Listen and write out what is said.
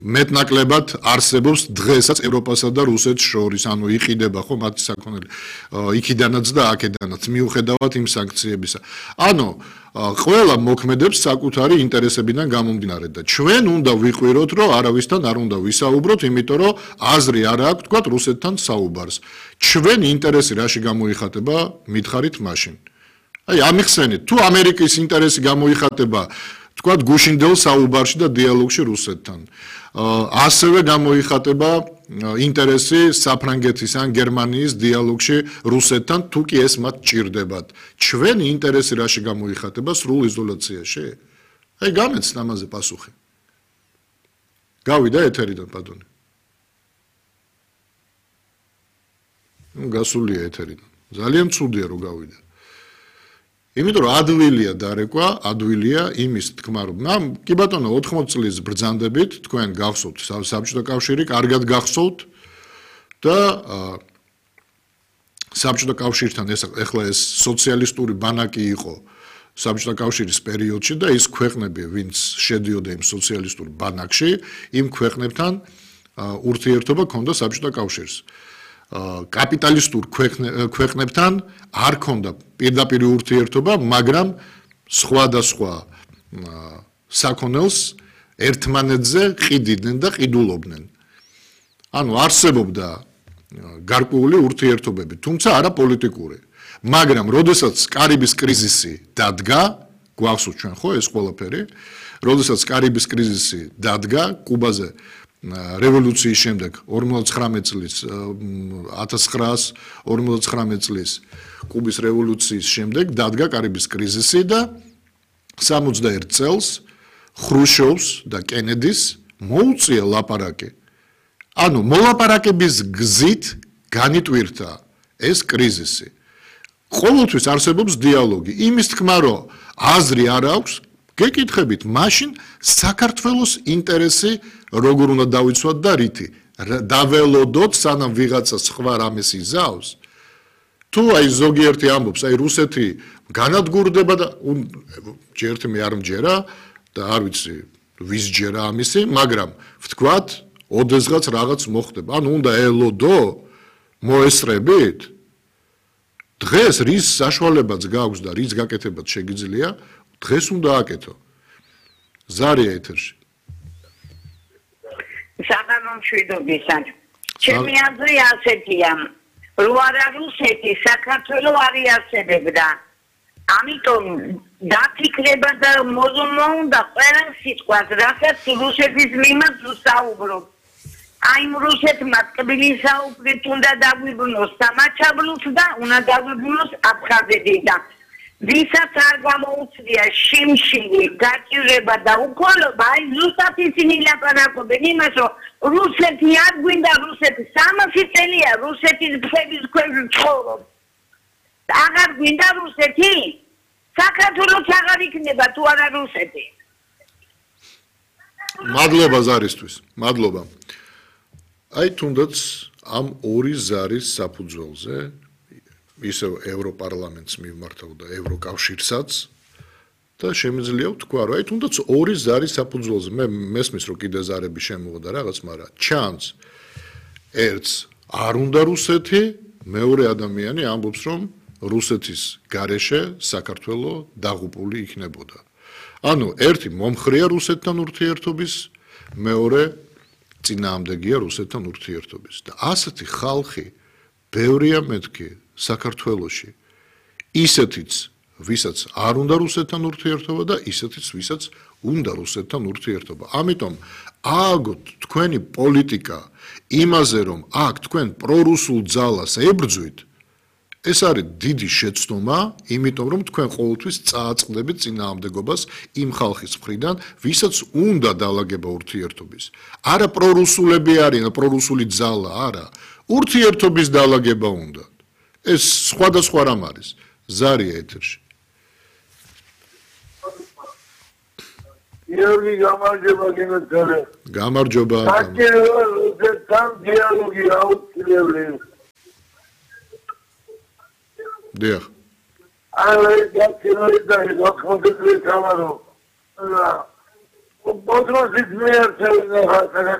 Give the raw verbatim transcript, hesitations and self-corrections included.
მეტნაკლებად არსებობს დღესაც ევროპასა და რუსეთს შორის, ანუ იყიდება ხო მათი საქონელი იქიდანაც და აქედანაც მიუხედავად იმ სანქციებისა. ანუ ყველა მოქმედებს საკუთარი ინტერესებიდან გამომდინარე და ჩვენ უნდა ვიყვიროთ, რომ არავისთან არ უნდა ვისაუბროთ, იმიტომ რომ აზრი არ აქვს თქვა რუსეთთან საუბარს. ჩვენ ინტერესი რაში გამოიხატება, მითხარით მაშინ. აი ამიხსენით, თუ ამერიკის ინტერესი გამოიხატება თქვა გუშინდელ საუბარში და დიალოგში რუსეთთან. ასევე გამოიხატება ინტერესი საფრანგეთის ან გერმანიის დიალოგში რუსეთთან, თუ კი ეს მათ ჭირდებათ. ჩვენი ინტერესი რაში გამოიხატება სრულ იზოლაციაში? აი გამეცნ ამაზე პასუხი. გავიდა ეთერიდან პადონი. ნუ გასულია ეთერიდან. ძალიან ცუდია რომ გავიდა. იმიტომ რომ ადვილია დარეკვა, ადვილია იმის თქმა რომ ნამ კი ბატონო ოთხმოცი წლის ბრძანდებით თქვენ გახსოვთ საბჭოთა კავშირი, კარგად გახსოვთ და საბჭოთა კავშირთან ეს ახლა ეს სოციალისტური ბანაკი იყო საბჭოთა კავშირის პერიოდში და ის ქვეყნები, ვინც შედიოდა იმ სოციალისტურ ბანაკში, იმ ქვეყნებთან ურთიერთობა ჰქონდა საბჭოთა კავშირს. კაპიტალისტურ ქვეყნებთან არ ქონდა პირდაპირ ურთიერთობა, მაგრამ სხვადასხვა საქონელს ერთმანეთზე ყიდიდნენ და ყიდულობდნენ. ანუ არსებობდა გარკვეული ურთიერთობები, თუმცა არა პოლიტიკური. მაგრამ როდესაც კარიბის კრიზისი დადგა, გვახსოვთ ჩვენ ხო ეს ყველაფერი, როდესაც კარიბის კრიზისი დადგა კუბაზე რევოლუციის შემდეგ ორმოცდათხმეტ წლის ათას ცხრაას ორმოცდათხმეტ წლის კუბის რევოლუციის შემდეგ დადგა კარიბის კრიზისი და სამოცდაერთ წელს ხრუშჩოვს და კენედის მოუწია ლაპარაკი. ანუ მოლაპარაკების გზით განიტვირთა ეს კრიზისი. ყოველთვის არსებობს დიალოგი. იმის თქმა რომ აზრი არ აქვს, გეკითხებით, მაშინ საქართველოს ინტერესი როგორ უნდა დავიცვათ და რითი? დაველოდოთ სანამ ვიღაცა სხვა რამეს იზავს? თუ აი ზოგიერთი ამბობს, აი რუსეთი განადგურდება და ჯერთ მე არ მჯერა და არ ვიცი ვის ჯერა ამისი, მაგრამ ვთქვათ, ოდესღაც რაღაც მოხდება. ანუ უნდა ელოდო მოესწრებით? დღეს რის საშუალებაც გაქვს და რის გაკეთებაც შეგიძლია, დღეს უნდა აკეთო. ზარია ეთერში. საგანმანათლებლობისად. ჩემი აზრი ასეთია, რომ არა რუსეთი საქართველოს არ იარსებებდა. ამიტომ დაფიქრება და მოზომა უნდა ყველა სიტყვას, რასაც რუსეთის მიმართ ვსაუბრობ. აი რუსეთმა ტკბილი საუბრით უნდა დაგვიბრუნოს სამაჩაბლოს და უნდა დაგვიბრუნოს აფხაზეთიდან. ვისაც არ გამოუცდია შიმშილი, გაჭირება და უკოლობა, აი ზუსტად ისინი ლაპარაკობენ იმას, რომ რუსეთი არ გვინდა, რუსეთი სამასი წელია რუსეთის ფების ქვეშ ცხოვრობს. აღარ გვინდა რუსეთი? საქართველოს აღარ იქნება თუ არა რუსეთი. მადლობა ზარისთვის, მადლობა. აი თუნდაც ამ ორი ზარის საფუძველზე ისევ ევროპარლამენტს მიმართავდა ევროკავშირსაც და შემიძლია ვთქვა, რომ აი თუნდაც ორი ზარის საფუძველზე მე მესმის რომ კიდე ზარები შემოვიდა რაღაც, მაგრამ ჩანს ერთს არ უნდა რუსეთი, მეორე ადამიანი ამბობს რომ რუსეთის გარეშე საქართველო დაღუპული იქნებოდა. ანუ ერთი მომხრეა რუსეთთან ურთიერთობის, მეორე წინააღმდეგია რუსეთთან ურთიერთობის და ასეთი ხალხი ბევრია მეთქი საქართველოში. ისეთიც, ვისაც არ უნდა რუსეთთან ურთიერთობა და ისეთიც, ვისაც უნდა რუსეთთან ურთიერთობა. ამიტომ ააგოთ თქვენი პოლიტიკა იმაზე, რომ აქ თქვენ პრორუსულ ძალას ებრძვით, ეს არის დიდი შეცდომა, იმიტომ რომ თქვენ ყოველთვის წააწყდებით წინააღმდეგობას იმ ხალხის მხრიდან, ვისაც უნდა დალაგება ურთიერთობის. არა პრორუსულები არიან, პრორუსული ძალა, არა. ურთიერთობის დალაგება უნდა. ეს სხვადასხვა რამ არის. ზარია ეთერში. იორგი გამარჯობა გენოთალე. გამარჯობა. საჭირო რუსეთთან დიალოგი აუცილებელია. დიახ. არა, გაჩერდა და მოხმოდი თამარო. პოტროსის მიერ